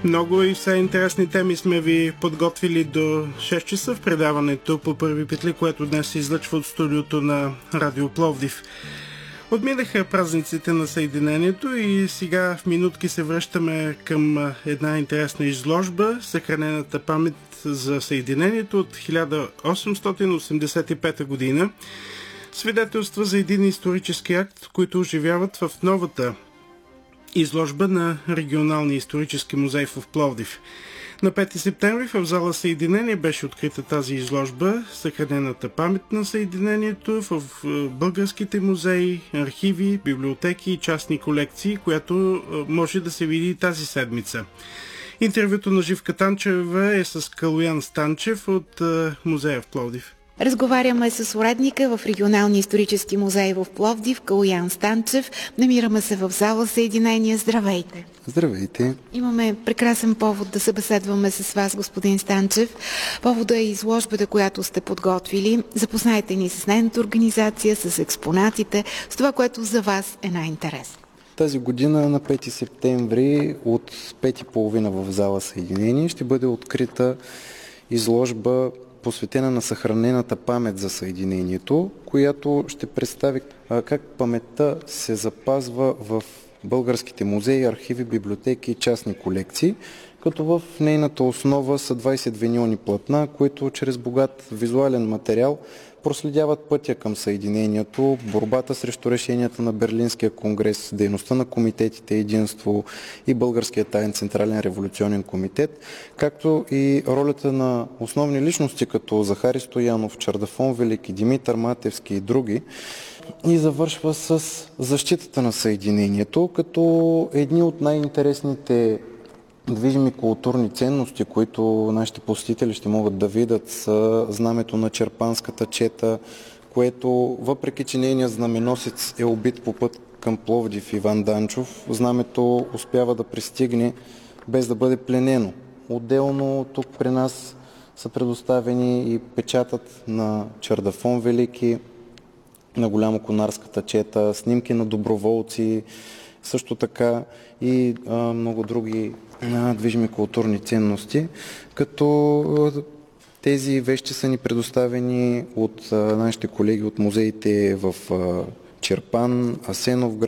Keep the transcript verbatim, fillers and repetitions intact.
Много и все интересни теми сме ви подготвили до шест часа в предаването по Първи петли, което днес се излъчва от студиото на Радио Пловдив. Отминаха празниците на Съединението и сега в минутки се връщаме към една интересна изложба, съхранената памет за Съединението от хиляда осемстотин осемдесет и пета година. Свидетелства за един исторически акт, които оживяват в новата изложба на Регионалния исторически музей в Пловдив. На пети септември в зала Съединение беше открита тази изложба, съхранената памет на Съединението в българските музеи, архиви, библиотеки и частни колекции, която може да се види тази седмица. Интервюто на Живка Танчева е с Калоян Станчев от музея в Пловдив. Разговаряме с уредника в Регионалния исторически музей в Пловдив, Калоян Станчев. Намираме се в зала Съединение. Здравейте! Здравейте! Имаме прекрасен повод да се беседваме с вас, господин Станчев. Повода е изложбата, която сте подготвили. Запознайте ни с нейната организация, с експонатите, с това, което за вас е най-интересно. Тази година на пети септември от пет и половина в зала Съединение ще бъде открита изложба, посветена на съхранената памет за Съединението, която ще представи как паметта се запазва в българските музеи, архиви, библиотеки и частни колекции, като в нейната основа са двайсет винилни платна, които чрез богат визуален материал проследяват пътя към Съединението, борбата срещу решенията на Берлинския конгрес, дейността на комитетите Единство и Българския таен централен революционен комитет, както и ролята на основни личности като Захари Стоянов, Чардафон Велики, Димитър Матевски и други. И завършва с защитата на Съединението, като едни от най-интересните движими културни ценности, които нашите посетители ще могат да видят, са знамето на Черпанската чета, което, въпреки че нейният знаменосец е убит по път към Пловдив, Иван Данчов, знамето успява да пристигне без да бъде пленено. Отделно тук при нас са предоставени и печатът на Чардафон Велики, на Голямоконарската чета, снимки на доброволци, също така и а, много други а, движими културни ценности, като а, тези вещи са ни предоставени от а, нашите колеги от музеите в а, Черпан, Асеновград,